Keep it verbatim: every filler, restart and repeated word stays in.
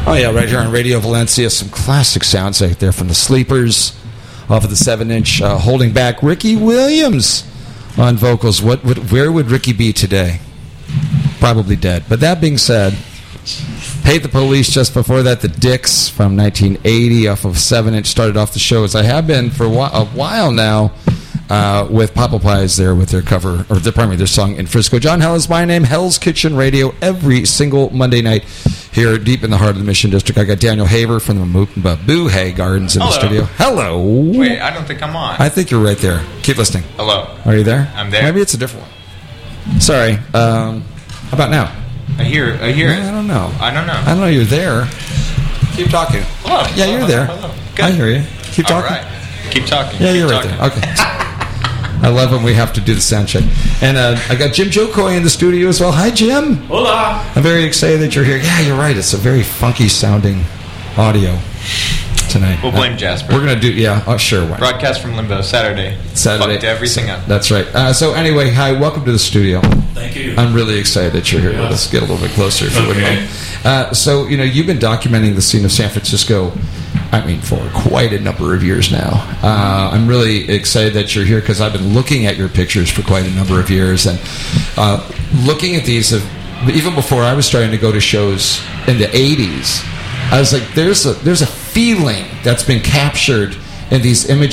Oh, yeah, right here on Radio Valencia. Some classic sounds right there from the Sleepers off of the seven inch. Uh, holding back Ricky Williams on vocals. What would, where would Ricky be today? Probably dead. But that being said, Hate the Police just before that. The Dicks from nineteen eighty off of seven inch started off the show, as I have been for a while, a while now. Uh, with Papa Pies there with their cover, or their, pardon me, their song in Frisco. John Hell is my name. Hell's Kitchen Radio every single Monday night here deep in the heart of the Mission District. I got Daniel Haver from the Boo Hay Gardens in Hello. the studio. Hello. Wait, I don't think I'm on. I think you're right there. Keep listening. Hello. Are you there? I'm there. Maybe it's a different one. Sorry. Um, how about now? I hear I hear it. I don't know. I don't know. I don't know. You're there. Keep talking. Hello. Yeah, hello, you're there. Hello. Good. I hear you. Keep talking. All right. Keep talking. Yeah, Keep you're talking. right there. Okay. I love when we have to do the sound check. And uh, I got Jim Jokoy in the studio as well. Hi, Jim. Hola. I'm very excited that you're here. Yeah, you're right. It's a very funky sounding audio tonight. We'll blame uh, Jasper. We're going to do, yeah, oh, sure. Why? Broadcast from Limbo, Saturday. Saturday. Fucked everything up. That's right. Uh, so anyway, hi, welcome to the studio. Thank you. I'm really excited that you're here. Yeah. Let's get a little bit closer if you Okay. wouldn't mind. Uh, so, you know, you've been documenting the scene of San Francisco, I mean, for quite a number of years now. Uh, I'm really excited that you're here because I've been looking at your pictures for quite a number of years. And uh, looking at these, uh, even before I was starting to go to shows in the eighties, I was like, there's a, there's a feeling that's been captured in these images